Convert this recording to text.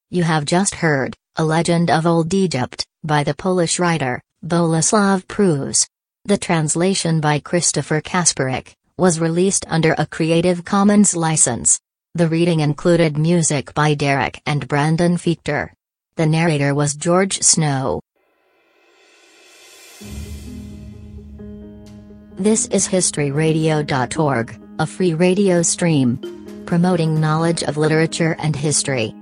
You have just heard A Legend of Old Egypt by the Polish writer Boleslav Prus. The translation by Christopher Kasperek was released under a Creative Commons license. The reading included music by Derek and Brandon Fichter. The narrator was George Snow. This is historyradio.org, a free radio stream promoting knowledge of literature and history.